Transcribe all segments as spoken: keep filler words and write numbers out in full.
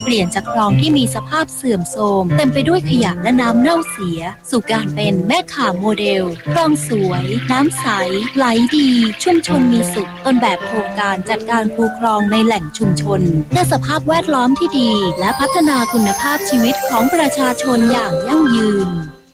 ปลี่ยนจากคลองที่มีสภาพเสื่อมโทรมเต็มไปด้วยขยะและน้ำเน่าเสียสู่การเป็นแม่ข่าโมเดลคลองสวยน้ำใสไหลดีชุมชนมีสุขต้นแบบโครงการจัดการคูคลองในแหล่งชุมชนเพื่อสภาพแวดล้อมที่ดีและพัฒนาคุณภาพชีวิตของประชาชนอย่างยั่งยืน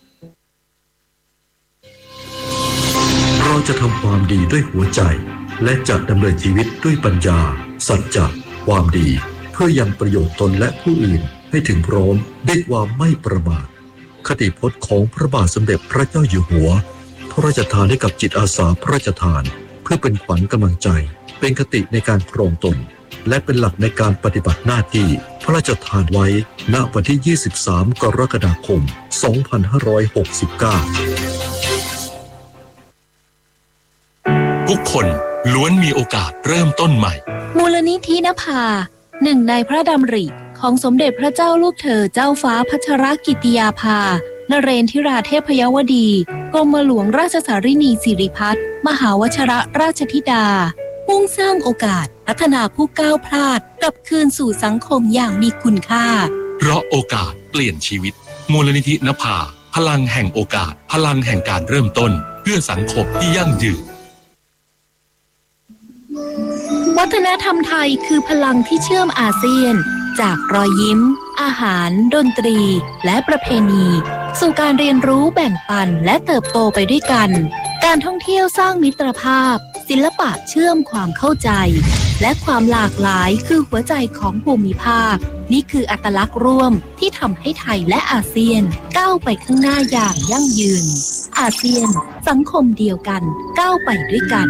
เราจะทำความดีด้วยหัวใจและจะดำเนินชีวิตด้วยปัญญาสัจจะความดีเพื่อยังประโยชน์ตนและผู้อื่นให้ถึงพร้อมด้วยความไม่ประมาทคติพจน์ของพระบาทสมเด็จพระเจ้าอยู่หัวพระราชทานให้กับจิตอาสาพระราชทานเพื่อเป็นขวัญกำลังใจเป็นคติในการครองตนและเป็นหลักในการปฏิบัติหน้าที่พระราชทานไว้ณวันที่ยี่สิบสามกรกฎาคมสองพันห้าร้อยหกสิบเก้าทุกคนล้วนมีโอกาสเริ่มต้นใหม่มูลนิธินภาหนึ่งในพระดำริของสมเด็จพระเจ้าลูกเธอเจ้าฟ้าพัชรกิติยาภานเรนทิราเทพยวดีกรมหลวงราชสารินีสิริพัฒน์มหาวชิรราชธิดามุ่งสร้างโอกาสพัฒนาผู้ก้าวพลาดกลับคืนสู่สังคมอย่างมีคุณค่าเพราะโอกาสเปลี่ยนชีวิตมูลนิธินภาพลังแห่งโอกาสพลังแห่งการเริ่มต้นเพื่อสังคมที่ยั่งยืนวัฒนธรรมไทยคือพลังที่เชื่อมอาเซียนจากรอยยิ้มอาหารดนตรีและประเพณีสู่การเรียนรู้แบ่งปันและเติบโตไปด้วยกันการท่องเที่ยวสร้างมิตรภาพศิลปะเชื่อมความเข้าใจและความหลากหลายคือหัวใจของภูมิภาคนี่คืออัตลักษณ์ร่วมที่ทำให้ไทยและอาเซียนก้าวไปข้างหน้าอย่างยั่งยืนอาเซียนสังคมเดียวกันก้าวไปด้วยกัน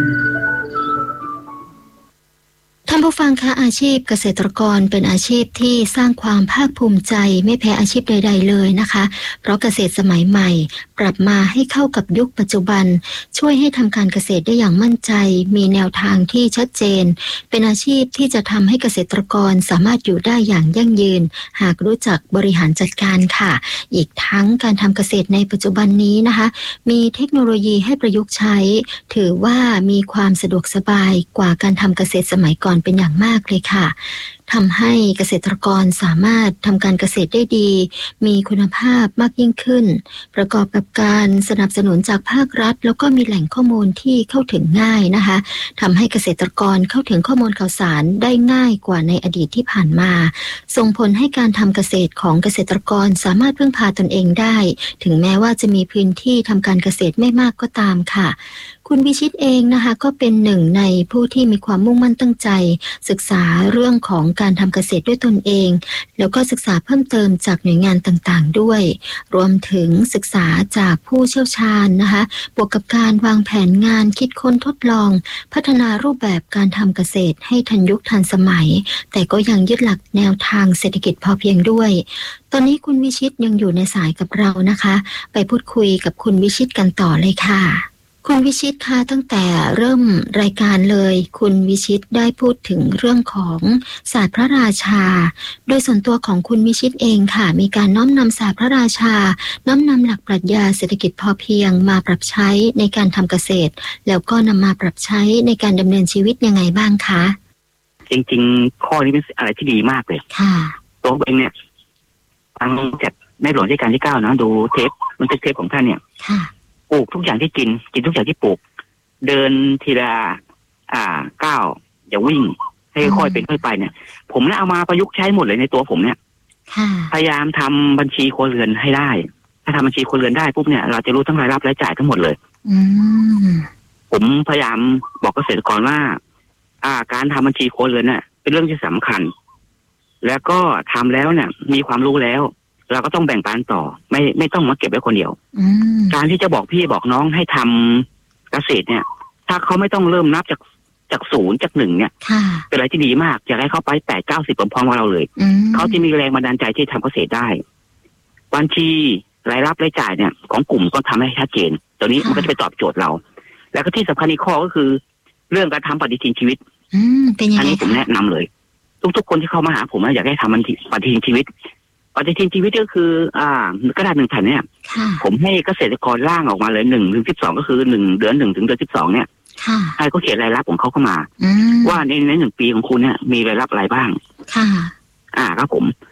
ท่านผู้ฟังคะอาชีพเกษตรกรเป็นอาชีพที่สร้างความภาคภูมิใจไม่แพ้อาชีพใดๆเลยนะคะเพราะเกษตรสมัยใหม่ปรับมาให้เข้ากับยุคปัจจุบันช่วยให้ทำการเกษตรได้อย่างมั่นใจมีแนวทางที่ชัดเจนเป็นอาชีพที่จะทำให้เกษตรกรสามารถอยู่ได้อย่างยั่งยืนหากรู้จักบริหารจัดการค่ะอีกทั้งการทำเกษตรในปัจจุบันนี้นะคะมีเทคโนโลยีให้ประยุกต์ใช้ถือว่ามีความสะดวกสบายกว่าการทำเกษตรสมัยก่อนเป็นอย่างมากเลยค่ะทำให้เกษตรกรสามารถทำการเกษตรได้ดีมีคุณภาพมากยิ่งขึ้นประกอบกับการสนับสนุนจากภาครัฐแล้วก็มีแหล่งข้อมูลที่เข้าถึงง่ายนะคะทำให้เกษตรกรเข้าถึงข้อมูลข่าวสารได้ง่ายกว่าในอดีตที่ผ่านมาส่งผลให้การทำเกษตรของเกษตรกรสามารถพึ่งพาตนเองได้ถึงแม้ว่าจะมีพื้นที่ทำการเกษตรไม่มากก็ตามค่ะคุณวิชิตเองนะคะก็เป็นหนึ่งในผู้ที่มีความมุ่งมั่นตั้งใจศึกษาเรื่องของการทำเกษตรด้วยตนเองแล้วก็ศึกษาเพิ่มเติมจากหน่วยงานต่างๆด้วยรวมถึงศึกษาจากผู้เชี่ยวชาญนะคะบวกกับการวางแผนงานคิดค้นทดลองพัฒนารูปแบบการทำเกษตรให้ทันยุคทันสมัยแต่ก็ยังยึดหลักแนวทางเศรษฐกิจพอเพียงด้วยตอนนี้คุณวิชิตยังอยู่ในสายกับเรานะคะไปพูดคุยกับคุณวิชิตกันต่อเลยค่ะคุณวิชิตคะตั้งแต่เริ่มรายการเลยคุณวิชิตได้พูดถึงเรื่องของศาสตร์พระราชาโดยส่วนตัวของคุณวิชิตเองค่ะมีการน้อมนำศาสตร์พระราชาน้อมนำหลักปรัชญาเศรษฐกิจพอเพียงมาปรับใช้ในการทำเกษตรแล้วก็นำมาปรับใช้ในการดำเนินชีวิตยังไงบ้างคะจริงๆข้อนี้เป็นอะไรที่ดีมากเลยค่ะตัวเองเนี่ยฟังจากในหลวงรัชกาลที่เก้านะดูเทปมันเป็นเทปของท่านเนี่ยค่ะปลูกทุกอย่างที่กินกินทุกอย่างที่ปลูกเดินทีละอ่าก้าวอย่าวิ่งให้ค่อยเป็นค่อยไปเนี่ยผมเนี่ยเอามาประยุกต์ใช้หมดเลยในตัวผมเนี่ยพยายามทำบัญชีครัวเรือนให้ได้ถ้าทำบัญชีครัวเรือนได้ปุ๊บเนี่ยเราจะรู้ทั้งรายรับรายจ่ายทั้งหมดเลยผมพยายามบอกเกษตรกรว่าอ่าการทำบัญชีครัวเรือนเนี่ยเป็นเรื่องที่สำคัญแล้วก็ทำแล้วเนี่ยมีความรู้แล้วเราก็ต้องแบ่งปันต่อไม่ไม่ต้องมาเก็บไว้คนเดียวการที่จะบอกพี่บอกน้องให้ทำเกษตรเนี่ยถ้าเขาไม่ต้องเริ่มนับจากจากศูนย์จากหนึ่งเนี่ยเป็นอะไรที่ดีมากอยากให้เขาไปแปดเก้าสิบพร้อมๆกับเราเลยเขาจะมีแรงบันดาลใจที่ทำเกษตรได้บัญชีรายรับรายจ่ายเนี่ยของกลุ่มก็ทำให้ชัดเจนตัวนี้มันก็จะไปตอบโจทย์เราแล้วก็ที่สำคัญอีกข้อก็คือเรื่องการทำปฏิทินชีวิตอันนี้ผมแนะนำเลยทุกๆคนที่เข้ามาหาผมอยากให้ทำปฏิทินชีวิตปฏิทินชีวิตก็คืออ่ากระดาษหนึ่งแผ่นเนี่ยผมให้เกษตรกรร่างออกมาเลยหนึ่งถึงสิบสองก็คือหนึ่งเดือนหนึ่งถึงเดือนสิบสองเนี่ยให้เขาเขียนรายรับของเขาเข้ามาว่าในในหนึ่งปีของคุณเนี่ยมีรายรับอะไรบ้างอ่าครับผม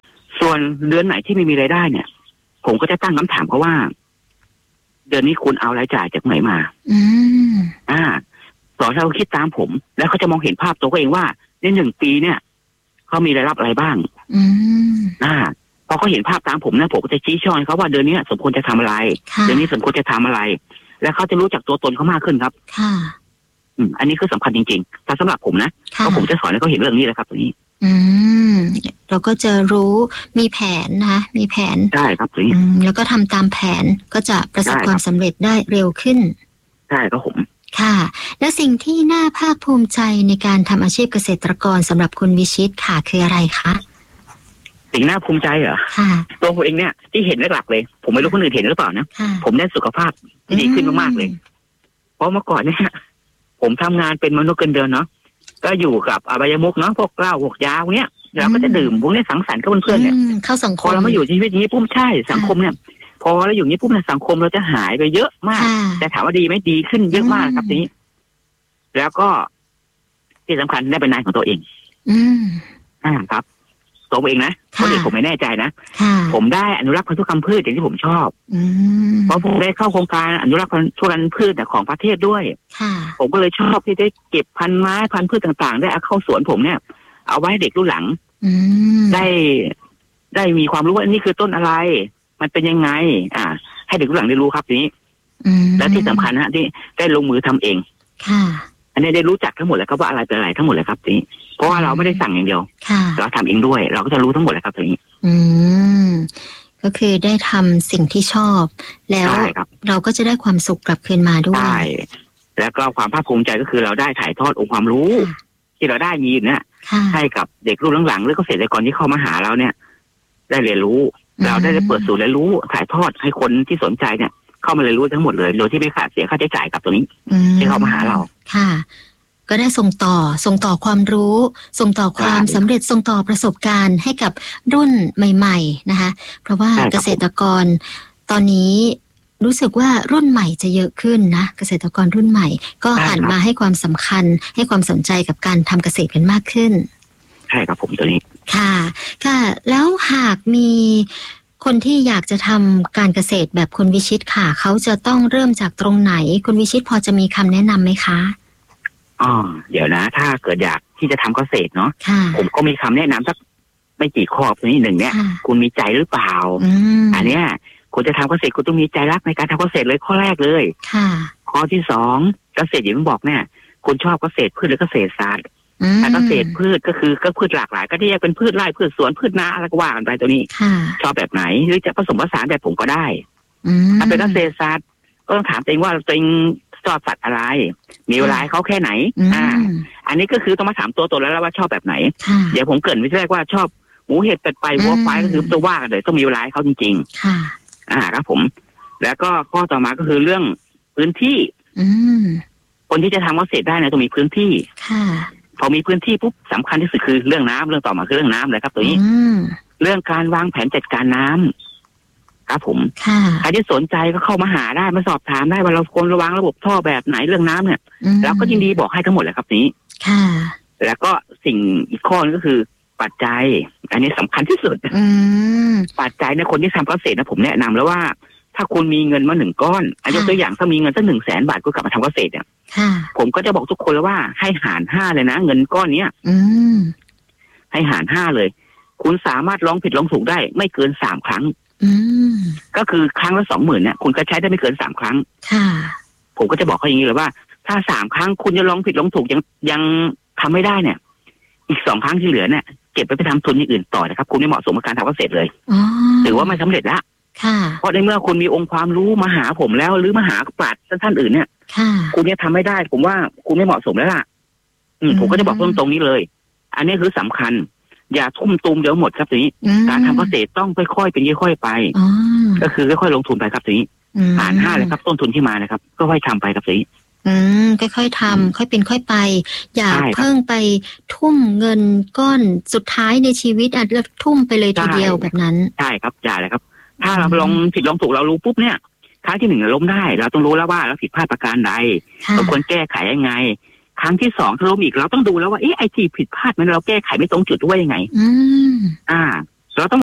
ส่วนเดือนไหนที่ไม่มีรายได้เนี่ยผมก็จะตั้งคำถามเขาว่าเดือนนี้คุณเอารายจ่ายจากไหนมาอืมอ่าสอนให้เขาคิดตามผมแล้วเขาจะมองเห็นภาพตัวเขาเองว่าในหนึ่งปีเนี่ยเขามีรายรับอะไรบ้างอืมอ่าพอเขาเห็นภาพตามผมนะผมก็จะชี้ช่องให้เขาว่าเดือนนี้สมควรจะทำอะไรเดือนนี้สมควรจะทำอะไรแล้วเขาจะรู้จักตัวตนเขามากขึ้นครับค่ะอืมอันนี้คือสำคัญจริงๆแต่สำหรับผมนะเพราะผมจะสอนให้เขาเห็นเรื่องนี้แหละครับตรงนี้อืมเราก็จะรู้มีแผนนะคะมีแผนได้ครับตรงนี้แล้วก็ทำตามแผนก็จะประสบความสำเร็จได้เร็วขึ้นใช่ครับผมค่ะและสิ่งที่น่าภาคภูมิใจในการทำอาชีพเกษตรกรสำหรับคุณวิชิตค่ะคืออะไรคะสิ่งน่าภูมิใจเหรอค่ะตัวผมเองเนี่ยที่เห็นหลักๆเลยผมไม่รู้คนอื่นเห็นหรือเปล่านะผมได้สุขภาพที่ดีขึ้นมากๆเลยเพราะเมื่อก่อนเนี่ยผมทำงานเป็นมนุษย์เกินเดือนเนาะก็อยู่กับอบายมุขเนาะพวกเหล้าพวกยาพวกเนี้ยเราก็จะดื่มพวกนี้สังสรรค์กับเพื่อนๆเนี่ยเข้าสังคมพอเรามาอยู่ชีวิตนี้ปุ๊บใช่สังคมเนี่ยพอเราอยู่นี้ปุ๊บเนี่ยสังคมเราจะหายไปเยอะมากแต่ถามว่าดีไหมดีขึ้นเยอะมากครับนี้แล้วก็ที่สำคัญได้เป็นนายของตัวเองอืมอ่าครับตัวเองนะคนอื่นผมไม่แน่ใจนะผมได้อนุรักษ์พันธุกรรมพืชอย่างที่ผมชอบเพราะผมได้เข้าโครงการอนุรักษ์พันธุกรรมพืชของประเทศด้วยผมก็เลยชอบที่ได้เก็บพันไม้พันพืชต่างๆได้เอาเข้าสวนผมเนี่ยเอาไว้ให้เด็กรุ่นหลังได้ได้มีความรู้ว่านี่คือต้นอะไรมันเป็นยังไงอ่าให้เด็กรุ่นหลังได้รู้ครับทีนี้และที่สำคัญฮะที่ได้ลงมือทำเองค่ะอันนี้ได้รู้จักทั้งหมดเลยครับว่าอะไรเป็นอะไรทั้งหมดเลยครับทีนี้เพราะว่าเราไม่ได้สั่งอย่างเดียวเราทำเองด้วยเราก็จะรู้ทั้งหมดเลยครับทีนี้อืมก็คือได้ทำสิ่งที่ชอบแล้วเราก็จะได้ความสุขกลับคืนมาด้วยใช่แล้วก็ความภาคภูมิใจก็คือเราได้ถ่ายทอดองค์ความรู้ที่เราได้มีเนี่ยให้กับเด็กรุ่นหลังๆหรือเกษตรกรที่เข้ามาหาเราเนี่ยได้เรียนรู้เราได้เปิดศูนย์เรียนรู้ถ่ายทอดให้คนที่สนใจเนี่ยเข้ามาเรียนรู้ทั้งหมดเลยโดยที่ไม่ขาดเสียค่าใช้จ่ายกับตัวนี้ที่เข้ามาหาเราค่ะก็ได้ส่งต่อส่งต่อความรู้ส่งต่อความสำเร็จส่งต่อประสบการณ์ให้กับรุ่นใหม่ๆนะคะเพราะว่าเกษตรกรตอนนี้รู้สึกว่ารุ่นใหม่จะเยอะขึ้นนะเกษตรกรรุ่นใหม่ก็หันมาให้ความสำคัญให้ความสนใจกับการทำเกษตรกันมากขึ้นใช่ครับผมตัวนี้ค่ะค่ะแล้วหากมีคนที่อยากจะทำการเกษตรแบบคุณวิชิตค่ะเขาจะต้องเริ่มจากตรงไหนคุณวิชิตพอจะมีคำแนะนำไหมคะอ๋อเดี๋ยวนะถ้าเกิดอยากที่จะทำเกษตรเนาะผมก็มีคำแนะนำสักไม่กี่ข้อตัวนี้หนึ่งเนี่ยคุณมีใจหรือเปล่าอันเนี้ยคุณจะทำเกษตรคุณต้องมีใจรักในการทำเกษตรเลยข้อแรกเลยข้อที่สองเกษตรอย่างที่บอกเนี่ยคุณชอบเกษตรพืชหรือเกษตรศาสตร์แต่เกษตรพืชก็คือก็พืชหลากหลายก็ที่แยกเป็นพืชไร่พืชสวนพืชนาอะไรก็ว่ากันไปตัวนี้ชอบแบบไหนหรือจะผสมผสานแบบผมก็ได้ถ้าเป็นเกษตรศาสตร์ก็ต้องถามตัวเองว่าตัวเองชอบสัตว์อะไรมีเวลาเขาแค่ไหนอ่าอันนี้ก็คือต้องมาถามตัวตนแล้วว่าชอบแบบไหนเดี๋ยวผมเกริ่นไว้แรกว่าชอบหมูเห็ดเป็ดไปวัวควายก็คือตัวว่ากันเลยต้องมีเวลาเขาจริงๆค่ะอ่าครับผมแล้วก็ข้อต่อมาก็คือเรื่องพื้นที่คนที่จะทำเกษตรได้เนี่ยต้องมีพื้นที่ค่ะพอมีพื้นที่ปุ๊บสำคัญที่สุดคือเรื่องน้ำเรื่องต่อมาคือเรื่องน้ำเลยครับตัวนี้เรื่องการวางแผนจัดการน้ำครับผมใครที่สนใจก็เข้ามาหาได้มาสอบถามได้ว่าเราควรระวังระบบท่อแบบไหนเรื่องน้ำเนี่ยแล้วก็ยินดีบอกให้ทั้งหมดเลยครับนี้ค่ะแล้วก็สิ่งอีกข้อนึงก็คือปัจจัยอันนี้สำคัญที่สุดปัจจัยในคนที่ทำเกษตรนะผมแนะนำแล้วว่าถ้าคุณมีเงินมาหนึ่งก้อนยกตัวอย่างถ้ามีเงินสักหนึ่งแสนบาทก็กลับมาทำเกษตรเนี่ยผมก็จะบอกทุกคนแล้วว่าให้หารห้าเลยนะเงินก้อนเนี้ยให้หารห้าเลยคุณสามารถลองผิดลองถูกได้ไม่เกินสามครั้งก็คือครั้งละสองหมื่นเนี่ยคุณก็ใช้ได้ไม่เกินสามครั้งผมก็จะบอกเขาอย่างนี้เลยว่าถ้าสามครั้งคุณจะลองผิดลองถูกยังยังทำไม่ได้เนี่ยอีกสองครั้งที่เหลือเนี่ยเก็บไปไปทำทุนอย่างอื่นต่อนะครับคุณไม่เหมาะสมกับการทำเกษตรเลยหรือว่าไม่สำเร็จละเพราะในเมื่อคุณมีองค์ความรู้มาหาผมแล้วหรือมาหาปราชญ์ท่านอื่นเนี่ยคุณเนี่ยทำไม่ได้ผมว่าคุณไม่เหมาะสมแล้วล่ะอืมผมก็จะบอกตรงตรงนี้เลยอันนี้คือสำคัญอย่าทุ่มตุมเดี๋ยวหมดครับทีนี้การทำเกษตรต้องค่อยๆเป็นค่อยๆไปก็คือค่อยๆลงทุนไปครับทีนี้อ่านห้าเลยครับต้นทุนที่มานะครับก็ค่อยทำไปครับทีนี้อืมค่อยๆทำค่อยเป็นค่อยไปอย่าเพิ่งไปทุ่มเงินก้อนสุดท้ายในชีวิตอาจจะทุ่มไปเลยทีเดียวแบบนั้นใช่ครับอย่าเลยครับถ้าเราลองผิดลองถูกเรารู้ปุ๊บเนี่ยครั้งที่หนึ่งเราล้มได้เราต้องรู้แล้วว่าเราผิดพลาดประการใดเราควรแก้ไขยังไงครั้งที่สองถ้าล้มอีกเราต้องดูแล้วว่าเอ๊ะไอ้ที่ผิดพลาดมันเราแก้ไขไม่ตรงจุดด้วยยังไงอืมอ่าเราต้องวิเคราะห์ทั้ง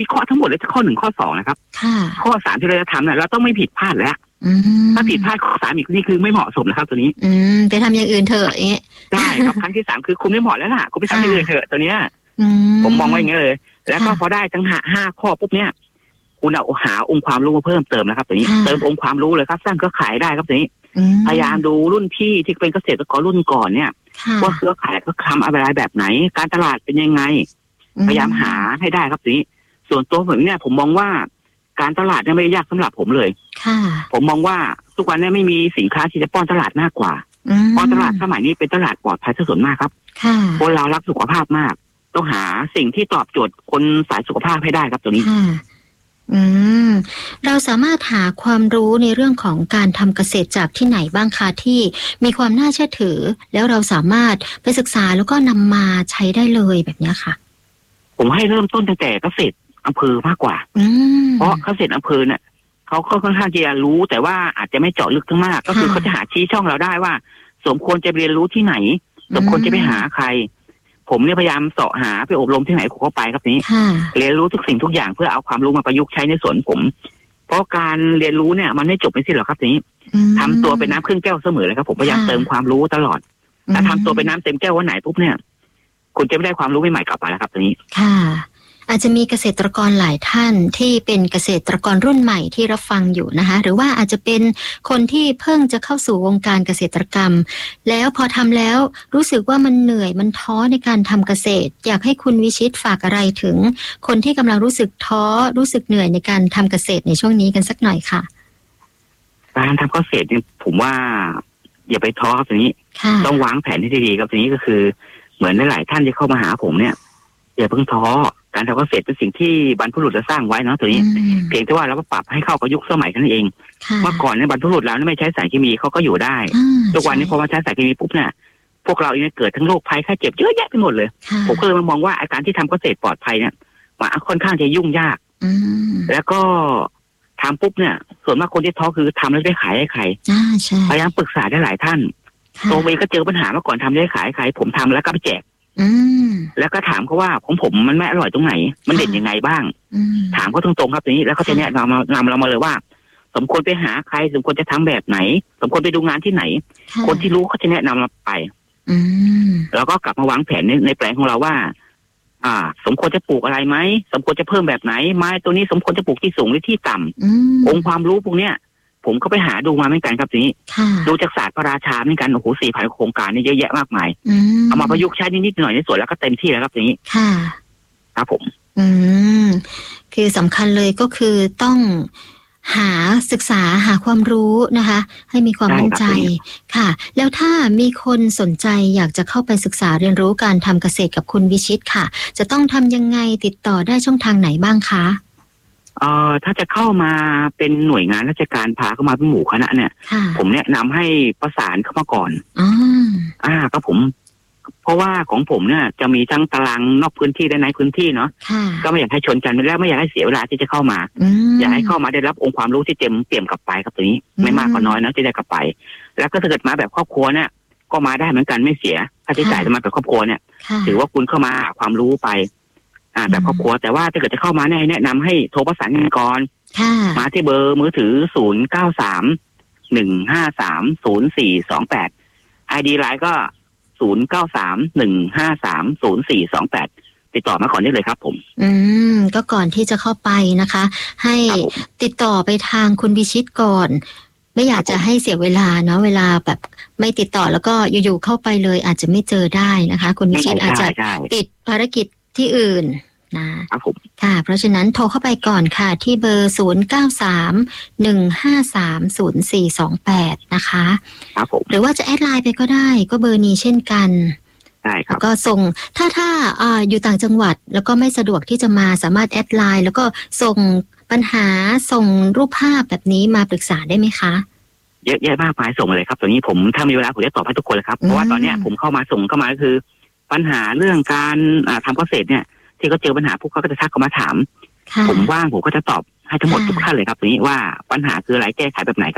ดเลยข้อหนึ่งข้อสองนะครับข้อสามที่เราจะทำเนี่ยเราต้องไม่ผิดพลาดแล้วถ้าผิดพลาดข้อสามอีกนี่คือไม่เหมาะสมนะครับตัวนี้อืมไปทำอย่างอื่นเถอะเอ๊ะได้ครับครั้งที่สามคือคุณไม่เหมาะแล้วล่ะคุณไปทำอย่างอื่นเถอะตัวเนี้ยผมมองว่าอย่างนี้เลยแล้วก็พอได้ทั้งห้าห้าข้อปุ๊บเนี่ยคุณเอาหาองค์ความรู้มาเพิ่มเติมนะครับตัวนี้เติมองค์ความรู้เลยครับสร้างเครือข่ายได้ครับตัวนี้พยายามดูรุ่นพี่ที่เป็นเกษตรกรรุ่นก่อนเนี่ยว่าเครือข่ายเขาทำอะไรแบบไหนการตลาดเป็นยังไงพยายามหาให้ได้ครับตัวนี้ส่วนตัวผมเนี่ยผมมองว่าการตลาดเนี่ยไม่ได้ยากสำหรับผมเลยผมมองว่าทุกวันนี้ไม่มีสินค้าที่จะป้อนตลาดมากกว่าเพราะตลาดสมัยนี้เป็นตลาดปลอดภัยส่วนมากครับคนเรารักสุขภาพมากต้องหาสิ่งที่ตอบโจทย์คนสายสุขภาพให้ได้ครับตัวนี้อืมเราสามารถหาความรู้ในเรื่องของการทำเกษตรจากที่ไหนบ้างคะที่มีความน่าเชื่อถือแล้วเราสามารถไปศึกษาแล้วก็นำมาใช้ได้เลยแบบนี้ค่ะผมให้เริ่มต้นตั้งแต่เกษตรอำเภอมากกว่าเพราะเกษตรอำเภอเนี่ยเขาก็ค่อนข้างจะรู้แต่ว่าอาจจะไม่เจาะลึกทั้งมากก็คือเขาจะหาชี้ช่องเราได้ว่าสมควรจะเรียนรู้ที่ไหนสมควรจะไปหาใครผมเนี่ยพยายามเสาะหาไปอบรมที่ไหนผมก็ไปครับนี้เรียนรู้ทุกสิ่งทุกอย่างเพื่อเอาความรู้มาประยุกต์ใช้ในสวนผมเพราะการเรียนรู้เนี่ยมันไม่จบไม่สิ้นหรอกครับนี้ทำตัวเป็นน้ำครึ่งแก้วเสมอเลยครับผมพยายามเติมความรู้ตลอดถ้าทำตัวเป็นน้ำเต็มแก้ววันไหนปุ๊บเนี่ยคุณจะไม่ได้ความรู้ใหม่ๆกลับมาแล้วครับตรงนี้ค่ะอาจจะมีเกษตรกรหลายท่านที่เป็นเกษตรกรรุ่นใหม่ที่รับฟังอยู่นะคะหรือว่าอาจจะเป็นคนที่เพิ่งจะเข้าสู่วงการเกษตรกรรมแล้วพอทำแล้วรู้สึกว่ามันเหนื่อยมันท้อในการทำเกษตรอยากให้คุณวิชิตฝากอะไรถึงคนที่กำลังรู้สึกท้อรู้สึกเหนื่อยในการทำเกษตรในช่วงนี้กันสักหน่อยค่ะการทำเกษตรเนี่ยผมว่าอย่าไปท้อตรงนี้ต้องวางแผนให้ดีๆครับตรงนี้ก็คือเหมือนหลายๆท่านที่เข้ามาหาผมเนี่ยอย่าเพิ่งท้อการทำเกษตรเป็นสิ่งที่บรรพบุรุษจะสร้างไว้เนาะตัวนี้เพียงแต่ว่าเราก็ปรับให้เข้ากับยุคสมัยนั่นเองเมื่อก่อนเนี่ยบรรพบุรุษเราไม่ใช้สารเคมีเขาก็อยู่ได้ทุกวันนี้พอมาใช้สารเคมีปุ๊บเนี่ยพวกเราเนี่ยเกิดทั้งโรคภัยไข้เจ็บเยอะแยะไปหมดเลยผมก็เลยมามองว่าอาการที่ทำเกษตรปลอดภัยเนี่ยมันค่อนข้างจะยุ่งยากแล้วก็ทำปุ๊บเนี่ยส่วนมากคนที่ท้อคือทำแล้วได้ขายให้ใครพยายามปรึกษาได้หลายท่านตัวเองก็เจอปัญหาเมื่อก่อนทำได้ขายให้ใครผมทำแล้วก็ไปแจกแล้วก็ถามเขาว่าของผมมันไม่อร่อยตรงไหนมันเด่นยังไงบ้างถามเขาตรงๆครับตรงนี้แล้วเขาจะแนะนำมานำเรามาเลยว่าสมควรไปหาใครสมควรจะทำแบบไหนสมควรไปดูงานที่ไหนคนที่รู้เขาจะแนะนำเราไปแล้วก็กลับมาวางแผนในในแปลงของเราว่าอ่าสมควรจะปลูกอะไรไหมสมควรจะเพิ่มแบบไหนไม้ตัวนี้สมควรจะปลูกที่สูงหรือที่ต่ำองค์ความรู้พวกเนี้ยผมก็ไปหาดูมาเหมือนกันครับทีนี้ดูจากศาสตร์พระราชาเหมือนกันโอ้โหสี่พันโครงการนี่เยอะแยะมากมายเอามาประยุกต์ใช้นิดๆหน่อยในส่วนแล้วก็เต็มที่แล้วครับทีนี้ค่ะครับผมอืมคือสำคัญเลยก็คือต้องหาศึกษาหาความรู้นะคะให้มีความมั่นใจค่ะแล้วถ้ามีคนสนใจอยากจะเข้าไปศึกษาเรียนรู้การทำเกษตรกับคุณวิชิตค่ะจะต้องทำยังไงติดต่อได้ช่องทางไหนบ้างคะเอ่อถ้าจะเข้ามาเป็นหน่วยงานราชการพาเข้ามาเป็นหมู่คณะเนี่ยผมแนะนำให้ประสานเข้ามาก่อนอ๋ออ่าก็ผมเพราะว่าของผมเนี่ยจะมีทั้งตารางนอกพื้นที่และในพื้นที่เนาะก็ไม่อยากให้ชนกันแล้วไม่อยากให้เสียเวลาที่จะเข้ามาอยากให้เข้ามาได้รับองค์ความรู้ที่เต็มเปี่ยมกลับไปครับตัวนี้ไม่มากก็น้อยนะที่ได้กลับไปแล้วก็ถ้าเกิดมาแบบครอบครัวเนี่ยก็มาได้เหมือนกันไม่เสียค่าใช้จ่ายจะมาแบบครอบครัวเนี่ยถือว่าคุณเข้ามาความรู้ไปอ่าแบบครอบครัวแต่ว่าถ้าเกิดจะเข้ามาเนี่ยแนะนำให้โทรประสานกันก่อนมาที่เบอร์มือถือศูนย์เก้าสามหนึ่งห้าสามศูนย์สี่สองแปดไอดีไลน์ก็ศูนย์เก้าสามหนึ่งห้าสามศูนย์สี่สองแปดติดต่อมาก่อนได้เลยครับผมอืมก็ก่อนที่จะเข้าไปนะคะให้ติดต่อไปทางคุณวิชิตก่อนไม่อยากจะให้เสียเวลาเนาะเวลาแบบไม่ติดต่อแล้วก็อยู่ๆเข้าไปเลยอาจจะไม่เจอได้นะคะคุณวิชิตอาจจะติดภารกิจที่อื่นนะครับผมค่ะเพราะฉะนั้นโทรเข้าไปก่อนค่ะที่เบอร์ศูนย์ เก้า สาม หนึ่ง ห้า สาม ศูนย์ สี่ สอง แปดนะคะครับผมหรือว่าจะแอดไลน์ไปก็ได้ก็เบอร์นี้เช่นกันได้ครับแล้วก็ส่งถ้าถ้าอ่าอยู่ต่างจังหวัดแล้วก็ไม่สะดวกที่จะมาสามารถแอดไลน์แล้วก็ส่งปัญหาส่งรูปภาพแบบนี้มาปรึกษาได้ไหมคะเยอะแยะมากมายส่งมาเลยครับตรงนี้ผมถ้ามีเวลาผมจะตอบให้ทุกคนเลยครับเพราะว่าตอนนี้ผมเข้ามาส่งเข้ามาก็คือปัญหาเรื่องการทำเกษตรเนี่ยที่เขาเจอปัญหาพวกเขาก็จะทักเข้ามาถามผมว่างผมก็จะตอบให้ทั้งหมดทุกท่านเลยครับตรงนี้ว่าปัญหาคืออะไรแก้ไขแบบไหนครับเก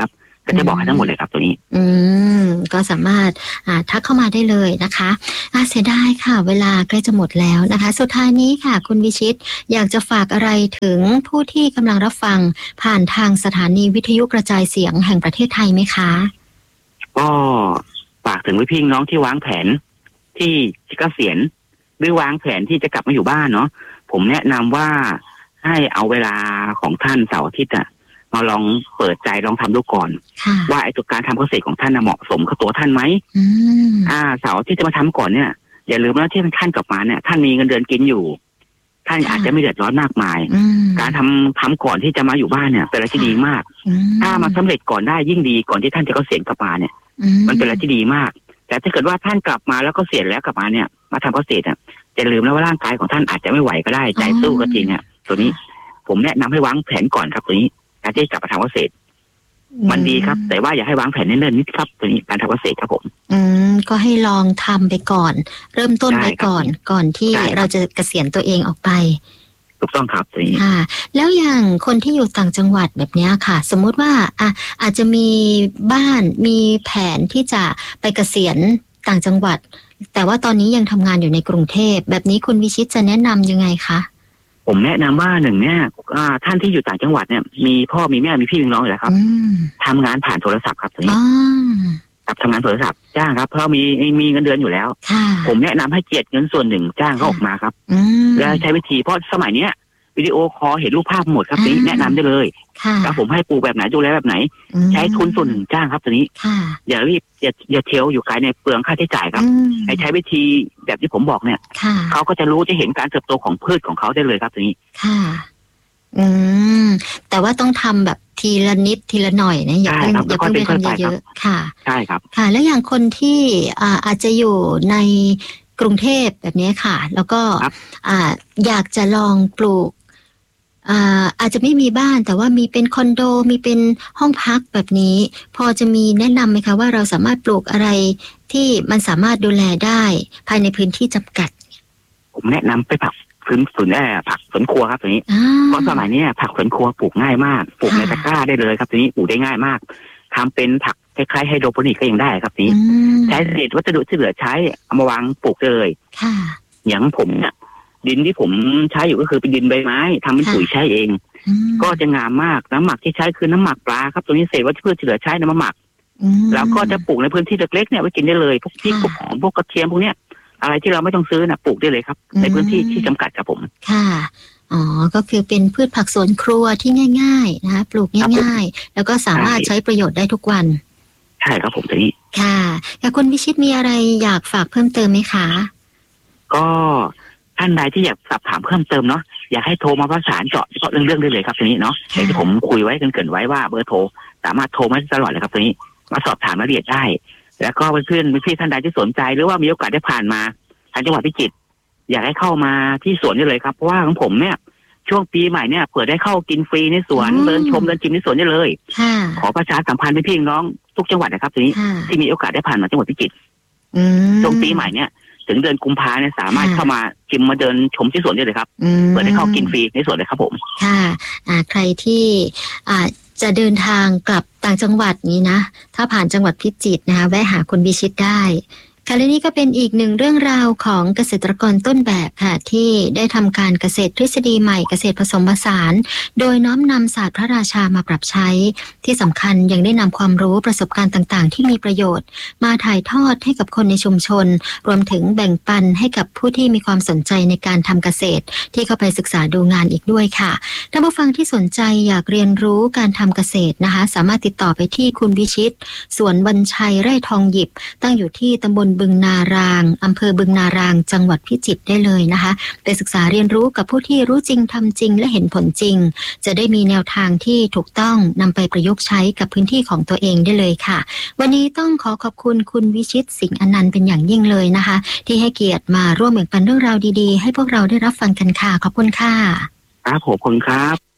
ก็จะบอกให้ทั้งหมดเลยครับตัวนี้อืมก็สามารถอ่าทักเข้ามาได้เลยนะคะอ่าเสียดายค่ะเวลาใกล้จะหมดแล้วนะคะสุดท้ายนี้ค่ะคุณวิชิตอยากจะฝากอะไรถึงผู้ที่กำลังรับฟังผ่านทางสถานีวิทยุกระจายเสียงแห่งประเทศไทยไหมคะก็ฝากถึงพี่น้องที่วางแผนที่จะเกษียณหรือวางแผนที่จะกลับมาอยู่บ้านเนาะผมแนะนำว่าให้เอาเวลาของท่านเสาร์อาทิตย์อะมาลองเปิดใจลองทำดูก่อนว่าไอ้ตัวการทำเกษตรของท่านเหมาะสมกับตัวท่านไหมอ่าเสาร์อาทิตย์จะมาทำก่อนเนี่ยอย่าลืมนะที่ท่านกลับมาเนี่ยท่านมีเงินเดือนกินอยู่ท่านอาจจะไม่เดือดร้อนมากมายการทำทำก่อนที่จะมาอยู่บ้านเนี่ยเป็นอะไรที่ดีมากถ้ามาสำเร็จก่อนได้ยิ่งดีก่อนที่ท่านจะเกษียณกลับมาเนี่ยมันเป็นอะไรที่ดีมากแต่ถ้าเกิดว่าท่านกลับมาแล้วก็เกษียณแล้วกลับมาเนี่ยมาทำเกษตรอ่ะจะลืมแล้วว่าร่างกายของท่านอาจจะไม่ไหวก็ได้ใจสู้ก็จริงอ่ะตัวนี้ผมแนะนำให้วางแผนก่อนครับตัวนี้การที่จะกลับมาทำเกษตรมันดีครับแต่ว่าอย่าให้วางแผนเนิ่นๆนิดครับตัวนี้การทำเกษตรครับผมอืมก็ให้ลองทำไปก่อนเริ่มต้นไปก่อนก่อนที่เราจะเกษียณตัวเองออกไปถูกต้องครับตัวนี้ค่ะแล้วอย่างคนที่อยู่ต่างจังหวัดแบบนี้ค่ะสมมุติว่าอ่ะอาจจะมีบ้านมีแผนที่จะไปเกษียณต่างจังหวัดแต่ว่าตอนนี้ยังทำงานอยู่ในกรุงเทพแบบนี้คุณวิชิตจะแนะนำยังไงคะผมแนะนำว่าหนึ่งเนี่ยท่านที่อยู่ต่างจังหวัดเนี่ยมีพ่อมีแม่มีพี่มีน้องอยู่แล้วครับทำงานผ่านโทรศัพท์ครับตรงนี้ครับทำงานโทรศัพท์จ้างครับเพราะมีมีเงินเดือนอยู่แล้วผมแนะนำให้เจียดเงินส่วนหนึ่งจ้างเขาออกมาครับแล้วใช้วิธีเพราะสมัยเนี้ยวิดีโอคอลเห็นรูปภาพหมดครับนี้แนะนำได้เลยแล้วผมให้ปลูกแบบไหนดูแลแบบไหนใช้ทุนส่วนหนึ่งจ้างครับตัวนี้อย่ารีบอย่าอย่าเที่ยวอยู่ไกลในเปลืองค่าใช้จ่ายครับให้ใช้วิธีแบบที่ผมบอกเนี่ยเขาก็จะรู้จะเห็นการเติบโตของพืชของเขาได้เลยครับตัวนี้ค่ะอืมแต่ว่าต้องทำแบบทีละนิดทีละหน่อยนะอย่าเพิ่งอย่าเพิ่งไปทำเยอะๆค่ะใช่ครับค่ะแล้วอย่างคนที่อ่าอาจจะอยู่ในกรุงเทพแบบนี้ค่ะแล้วก็อ่าอยากจะลองปลูกอ่าอาจจะไม่มีบ้านแต่ว่ามีเป็นคอนโดมีเป็นห้องพักแบบนี้พอจะมีแนะนำไหมคะว่าเราสามารถปลูกอะไรที่มันสามารถดูแลได้ภายในพื้นที่จำกัดผมแนะนำไปผักพื้นสวนแอ่ผักสวนครัวครับตัวนี้เพราะสมัยนี้ผักสวนครัวปลูกง่ายมากปลูกในตะกร้าได้เลยครับตัวนี้ปลูกได้ง่ายมากทำเป็นผักคล้ายๆไฮโดรโปนิกก็ยังได้ครับนี้ใช้เศษวัสดุที่เหลือใช้เอามาวางปลูกเลยอย่างผมเนี่ยดินที่ผมใช้อยู่ก็คือเป็นดินใบไม้ทำเป็นปุ๋ยใช้เองก็จะงามมากน้ำหมักที่ใช้คือน้ำหมักปลาครับตัวนี้เศษวัชพืชที่เหลือใช้นำมาหมักแล้วก็จะปลูกในพื้นที่เล็กๆเนี่ยไว้กินได้เลยพวกพริกพวกหอมพวกกระเทียมพวกเนี้ยอะไรที่เราไม่ต้องซื้อนะปลูกได้เลยครับในพื้นที่ที่จำกัดครับผมค่ะอ๋อก็คือเป็นพืชผักสวนครัวที่ง่ายๆนะคะปลูกง่ายๆแล้วก็สามารถใช้ประโยชน์ได้ทุกวันใช่ครับผมตัวนี้ค่ะแล้วคุณวิชิตมีอะไรอยากฝากเพิ่มเติมไหมคะก็ท่านใดที่อยากสอบถามเพิ่มเติมเนาะอยากให้โทรมาประสานเจาะเฉพาะเรื่องเรื่องได้เลยครับตัวนี้เนาะอย่างที่ผมคุยไว้กันเกินไว้ว่าเบอร์โทรสามารถโทรมาตลอดเลยครับตัวนี้มาสอบถามรายละเอียดได้แล้วก็เพื่อนๆพี่ท่านใดที่สนใจหรือว่ามีโอกาสได้ผ่านมาทางจังหวัดพิจิตรอยากให้เข้ามาที่สวนได้เลยครับเพราะว่าของผมเนี่ยช่วงปีใหม่เนี่ยเปิดได้เข้ากินฟรีในสวนเดินชมเดินชิมในสวนได้เลยขอประชาสัมพันธ์พี่น้องทุกจังหวัดนะครับตัวนี้ที่มีโอกาสได้ผ่านมาจังหวัดพิจิตรช่วงปีใหม่เนี่ยถึงเดือนกุมภาเนี่ยสามารถเข้ามาชิมมาเดินชมที่สวนได้เลยครับเปิดได้เข้ากินฟรีในสวนเลยครับผมค่ะอ่าใครที่อ่าจะเดินทางกลับต่างจังหวัดนี้นะถ้าผ่านจังหวัดพิจิตรนะคะแวะหาคุณวิชิตได้ค่ะและนี่ก็เป็นอีกหนึ่งเรื่องราวของเกษตรกรต้นแบบค่ะที่ได้ทำการเกษตรทฤษฎีใหม่เกษตรผสมผสานโดยน้อมนำศาสตร์พระราชามาปรับใช้ที่สำคัญยังได้นำความรู้ประสบการณ์ต่างๆที่มีประโยชน์มาถ่ายทอดให้กับคนในชุมชนรวมถึงแบ่งปันให้กับผู้ที่มีความสนใจในการทำเกษตรที่เข้าไปศึกษาดูงานอีกด้วยค่ะท่านผู้ฟังที่สนใจอยากเรียนรู้การทำเกษตรนะคะสามารถติดต่อไปที่คุณวิชิตสวนบรรชัยไร่ทองหยิบตั้งอยู่ที่ตำบลบึงนารางอำเภอบึงนารางจังหวัดพิจิตรได้เลยนะคะไปศึกษาเรียนรู้กับผู้ที่รู้จริงทำจริงและเห็นผลจริงจะได้มีแนวทางที่ถูกต้องนำไปประยุกต์ใช้กับพื้นที่ของตัวเองได้เลยค่ะวันนี้ต้องขอขอบคุณคุณวิชิตสิงห์อนันต์เป็นอย่างยิ่งเลยนะคะที่ให้เกียรติมาร่วมแบ่งปันเรื่องราวดีๆให้พวกเราได้รับฟังกันค่ะขอบคุณค่ะครับผมขอบคุณครับ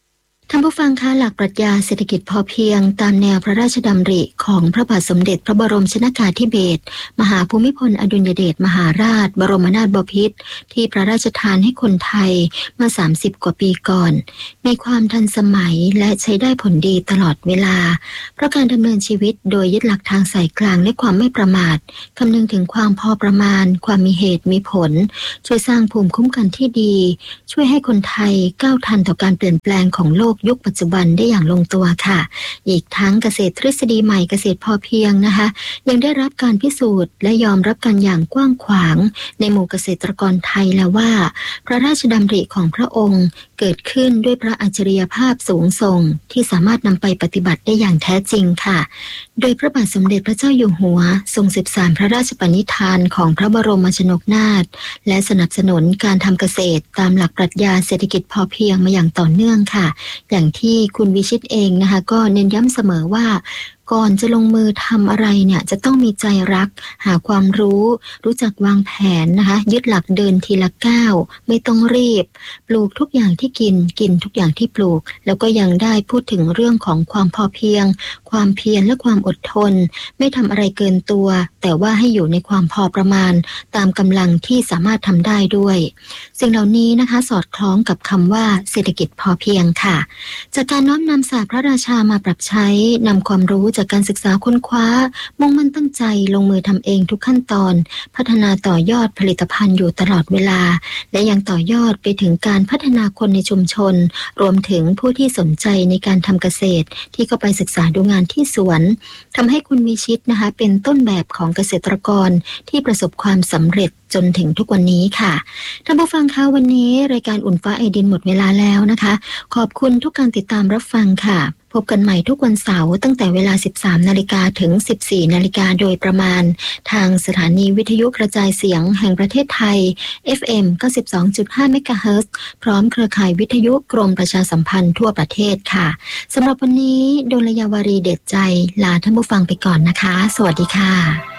ท่านผู้ฟังคะหลักปรัชญาเศรษฐกิจพอเพียงตามแนวพระราชดำริของพระบาทสมเด็จพระบรมชนกาธิเบศรมหาภูมิพลอดุลยเดชมหาราชบรมนาถบพิตรที่พระราชทานให้คนไทยเมื่อสามสิบกว่าปีก่อนมีความทันสมัยและใช้ได้ผลดีตลอดเวลาเพราะการดำเนินชีวิตโดยยึดหลักทางสายกลางและความไม่ประมาทคำนึงถึงความพอประมาณความมีเหตุมีผลช่วยสร้างภูมิคุ้มกันที่ดีช่วยให้คนไทยก้าวทันต่อการเปลี่ยนแปลงของโลกยุคปัจจุบันได้อย่างลงตัวค่ะอีกทั้งเกษตรทฤษฎีใหม่เกษตรพอเพียงนะคะยังได้รับการพิสูจน์และยอมรับกันอย่างกว้างขวางในหมู่เกษตรกรไทยแล้วว่าพระราชดำริของพระองค์เกิดขึ้นด้วยพระอัจฉริยภาพสูงส่งที่สามารถนำไปปฏิบัติได้อย่างแท้จริงค่ะโดยพระบาทสมเด็จพระเจ้าอยู่หัวทรงสืบสานพระราชปณิธานของพระบรมชนกนาถและสนับสนุนการทำเกษตรตามหลักปรัชญาเศรษฐกิจพอเพียงมาอย่างต่อเนื่องค่ะอย่างที่คุณวิชิตเองนะคะก็เน้นย้ำเสมอว่าก่อนจะลงมือทำอะไรเนี่ยจะต้องมีใจรักหาความรู้รู้จักวางแผนนะคะยึดหลักเดินทีละก้าวไม่ต้องรีบปลูกทุกอย่างที่กินกินทุกอย่างที่ปลูกแล้วก็ยังได้พูดถึงเรื่องของความพอเพียงความเพียรและความอดทนไม่ทำอะไรเกินตัวแต่ว่าให้อยู่ในความพอประมาณตามกำลังที่สามารถทำได้ด้วยสิ่งเหล่านี้นะคะสอดคล้องกับคำว่าเศรษฐกิจพอเพียงค่ะจากการน้อมนำศาสตร์พระราชามาปรับใช้นำความรู้จากการศึกษาค้นคว้ามุ่งมั่นตั้งใจลงมือทำเองทุกขั้นตอนพัฒนาต่อยอดผลิตภัณฑ์อยู่ตลอดเวลาและยังต่อยอดไปถึงการพัฒนาคนในชุมชนรวมถึงผู้ที่สนใจในการทำเกษตรที่เข้าไปศึกษาดูงานที่สวนทำให้คุณวิชิตนะคะเป็นต้นแบบของเกษตรกรที่ประสบความสำเร็จจนถึงทุกวันนี้ค่ะท่านผู้ฟังคะวันนี้รายการอุ่นฟ้าไอดินหมดเวลาแล้วนะคะขอบคุณทุกการติดตามรับฟังค่ะพบกันใหม่ทุกวันเสาร์ตั้งแต่เวลา สิบสามนาฬิกา ถึง สิบสี่นาฬิกาโดยประมาณทางสถานีวิทยุกระจายเสียงแห่งประเทศไทย เอฟ เอ็ม เก้าสิบสองจุดห้า เมกะเฮิรตซ์ พร้อมเครือข่ายวิทยุกรมประชาสัมพันธ์ทั่วประเทศค่ะสำหรับวันนี้ดลยาวารีเด็ดใจลาท่านผู้ฟังไปก่อนนะคะสวัสดีค่ะ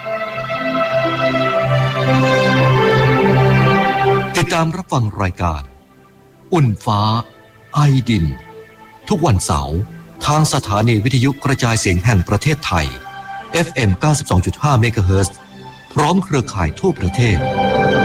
ติดตามรับฟังรายการอุ่นฟ้าไอดินทุกวันเสาร์ทางสถานีวิทยุกระจายเสียงแห่งประเทศไทย เอฟ เอ็ม เก้าสิบสองจุดห้า เมกะเฮิรตซ์ พร้อมเครือข่ายทั่วประเทศ